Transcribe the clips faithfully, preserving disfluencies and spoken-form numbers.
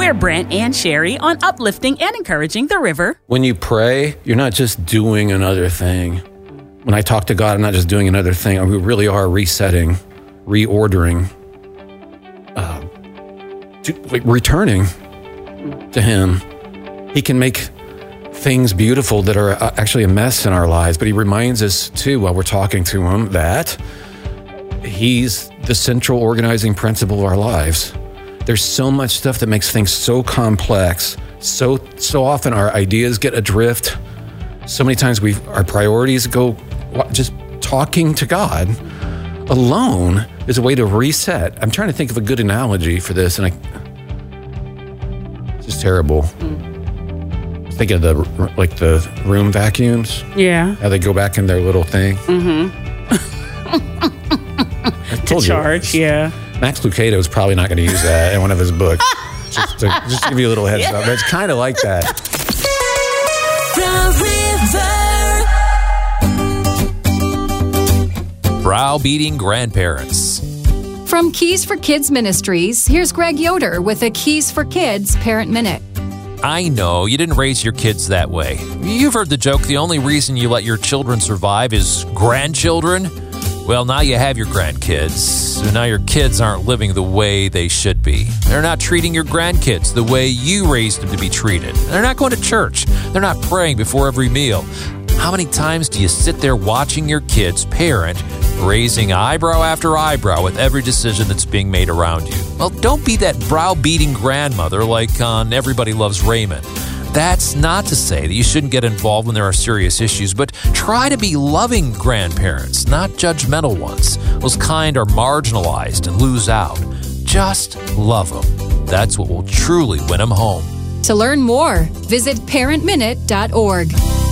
We're Brent and Sherry on uplifting and encouraging the river. When you pray, you're not just doing another thing. When I talk to God, I'm not just doing another thing. We really are resetting, reordering, uh, to, like returning to Him. He can make things beautiful that are actually a mess in our lives, but He reminds us too while we're talking to Him that He's the central organizing principle of our lives. There's so much stuff that makes things so complex. So so often our ideas get adrift. So many times we our priorities go. Just talking to God alone is a way to reset. I'm trying to think of a good analogy for this, and I it's just terrible. Mm. Think of the like the room vacuums. Yeah, how they go back in their little thing. Mm-hmm. I told to charge, you, yeah. Max Lucado is probably not going to use that in one of his books. just, to, just to give you a little heads up. But it's kind of like that. The River. Browbeating grandparents. From Keys for Kids Ministries, here's Greg Yoder with a Keys for Kids Parent Minute. I know you didn't raise your kids that way. You've heard the joke, the only reason you let your children survive is grandchildren. Well, now you have your grandkids, so now your kids aren't living the way they should be. They're not treating your grandkids the way you raised them to be treated. They're not going to church. They're not praying before every meal. How many times do you sit there watching your kids parent, raising eyebrow after eyebrow with every decision that's being made around you? Well, don't be that browbeating grandmother like on Everybody Loves Raymond. That's not to say that you shouldn't get involved when there are serious issues, but try to be loving grandparents, not judgmental ones. Those kind are marginalized and lose out. Just love them. That's what will truly win them home. To learn more, visit parent minute dot org.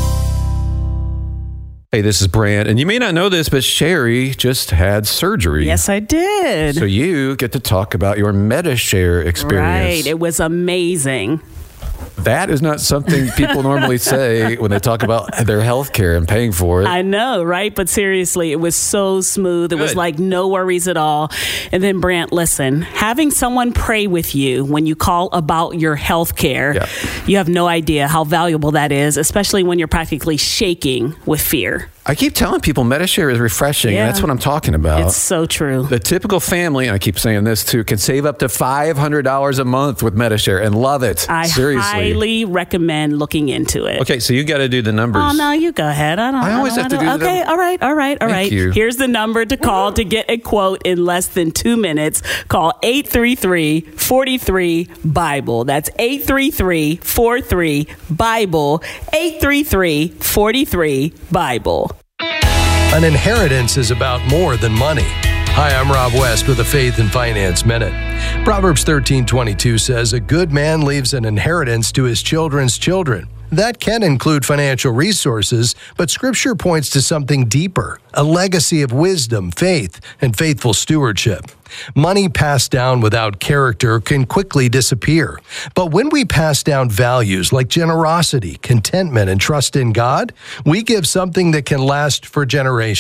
Hey, this is Brant, and you may not know this, but Sherry just had surgery. Yes, I did. So you get to talk about your MediShare experience. Right. It was amazing. That is not something people normally say when they talk about their health care and paying for it. I know, right? But seriously, it was so smooth. It Good. was like no worries at all. And then, Brant, listen, having someone pray with you when you call about your health care, yeah. you have no idea how valuable that is, especially when you're practically shaking with fear. I keep telling people MediShare is refreshing, Yeah. and that's what I'm talking about. It's so true. The typical family, and I keep saying this too, can save up to five hundred dollars a month with MediShare and love it. I Seriously. highly recommend looking into it. Okay, so you got to do the numbers. Oh, no, you go ahead. I don't I always I don't, have to I do don't, the Okay, num- all right, all right, all Thank right. you. Here's the number to call to get a quote in less than two minutes. Call eight three three, four three, BIBLE. That's eight three three, four three, BIBLE. eight three three, four three, BIBLE. An inheritance is about more than money. Hi, I'm Rob West with a Faith and Finance Minute. Proverbs thirteen twenty-two says, "A good man leaves an inheritance to his children's children." That can include financial resources, but Scripture points to something deeper, a legacy of wisdom, faith, and faithful stewardship. Money passed down without character can quickly disappear. But when we pass down values like generosity, contentment, and trust in God, we give something that can last for generations.